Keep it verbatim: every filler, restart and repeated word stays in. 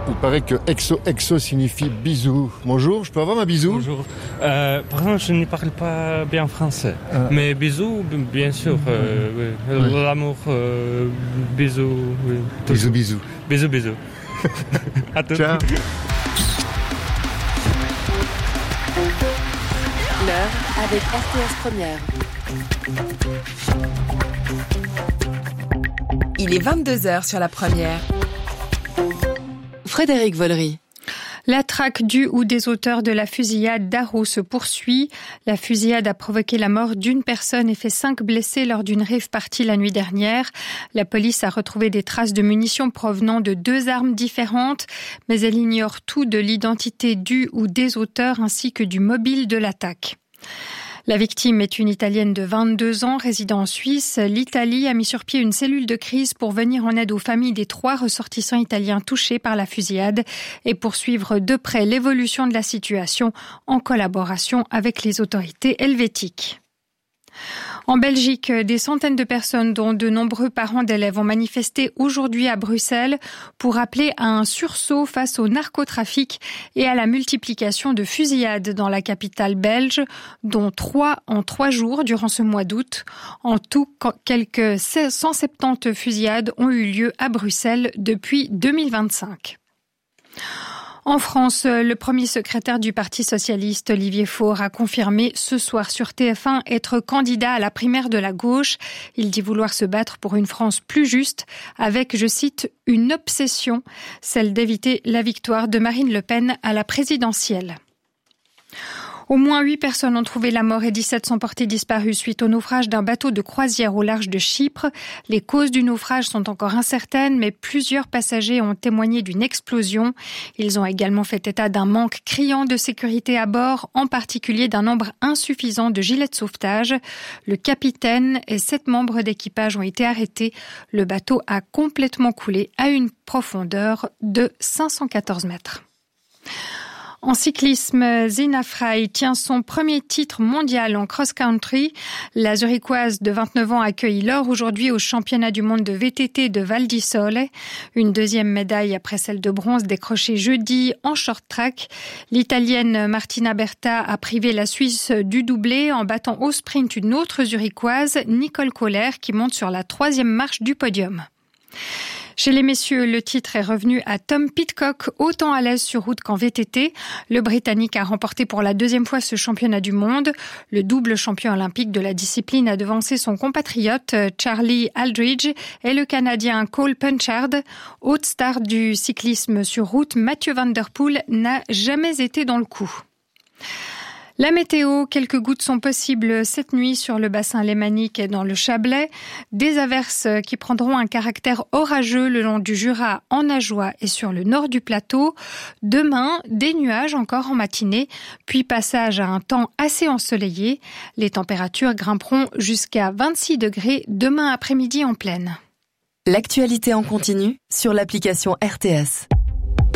Il paraît que exo exo signifie bisou. Bonjour, je peux avoir un bisou? Bonjour. Euh, par exemple, je ne parle pas bien français. Ah. Mais bisous, bien sûr. Euh, oui. Ouais. L'amour, euh, bisous. Oui, bisous, bisous. Bisous, bisous. À tous. Ciao. L'heure avec R T S Première. Il est vingt-deux heures sur la Première. Frédéric Vollery. La traque du ou des auteurs de la fusillade d'Arreau se poursuit. La fusillade a provoqué la mort d'une personne et fait cinq blessés lors d'une rave party la nuit dernière. La police a retrouvé des traces de munitions provenant de deux armes différentes, mais elle ignore tout de l'identité du ou des auteurs ainsi que du mobile de l'attaque. La victime est une Italienne de vingt-deux ans, résidant en Suisse. L'Italie a mis sur pied une cellule de crise pour venir en aide aux familles des trois ressortissants italiens touchés par la fusillade et poursuivre de près l'évolution de la situation en collaboration avec les autorités helvétiques. En Belgique, des centaines de personnes, dont de nombreux parents d'élèves, ont manifesté aujourd'hui à Bruxelles pour appeler à un sursaut face au narcotrafic et à la multiplication de fusillades dans la capitale belge, dont trois en trois jours durant ce mois d'août. En tout, quelques cent soixante-dix fusillades ont eu lieu à Bruxelles depuis deux mille vingt-cinq. En France, le premier secrétaire du Parti socialiste, Olivier Faure, a confirmé ce soir sur T F un être candidat à la primaire de la gauche. Il dit vouloir se battre pour une France plus juste avec, je cite, une obsession, celle d'éviter la victoire de Marine Le Pen à la présidentielle. Au moins huit personnes ont trouvé la mort et dix-sept sont portées disparues suite au naufrage d'un bateau de croisière au large de Chypre. Les causes du naufrage sont encore incertaines, mais plusieurs passagers ont témoigné d'une explosion. Ils ont également fait état d'un manque criant de sécurité à bord, en particulier d'un nombre insuffisant de gilets de sauvetage. Le capitaine et sept membres d'équipage ont été arrêtés. Le bateau a complètement coulé à une profondeur de cinq cent quatorze mètres. En cyclisme, Zina Frey tient son premier titre mondial en cross-country. La Zurichoise de vingt-neuf ans accueille l'or aujourd'hui au championnat du monde de V T T de Val di Sole. Une deuxième médaille après celle de bronze décrochée jeudi en short track. L'Italienne Martina Berta a privé la Suisse du doublé en battant au sprint une autre Zurichoise, Nicole Kohler, qui monte sur la troisième marche du podium. Chez les messieurs, le titre est revenu à Tom Pidcock, autant à l'aise sur route qu'en V T T. Le Britannique a remporté pour la deuxième fois ce championnat du monde. Le double champion olympique de la discipline a devancé son compatriote Charlie Aldridge et le Canadien Cole Punchard. Haute star du cyclisme sur route, Mathieu Van Der Poel n'a jamais été dans le coup. La météo, quelques gouttes sont possibles cette nuit sur le bassin lémanique et dans le Chablais. Des averses qui prendront un caractère orageux le long du Jura, en Ajoie et sur le nord du plateau. Demain, des nuages encore en matinée, puis passage à un temps assez ensoleillé. Les températures grimperont jusqu'à vingt-six degrés demain après-midi en plaine. L'actualité en continu sur l'application R T S.